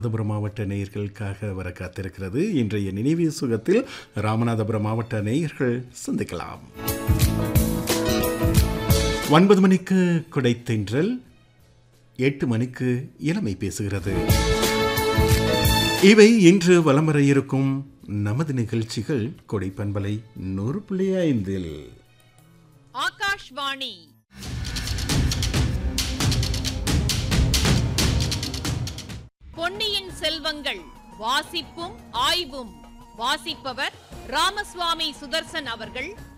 ராமநாதபுரம் மாவட்ட நேயர்களுக்காக வர காத்திருக்கிறது. இன்றைய நினைவு சுகத்தில் ராமநாதபுரம் மாவட்ட நேயர்கள் சந்திக்கலாம். 9 மணிக்கு கொடைத்தென்றல், 8 மணிக்கு இளமை பேசுகிறது. இவை இன்று வலம் வர இருக்கும் நமது நிகழ்ச்சிகள். கொடை பண்பலை 100.5 ஆகாஷ்வாணி. பொன்னியின் செல்வங்கள் வாசிப்பும் ஆய்வும். வாசிப்பவர் ராமசுவாமி சுதர்சன் அவர்கள்.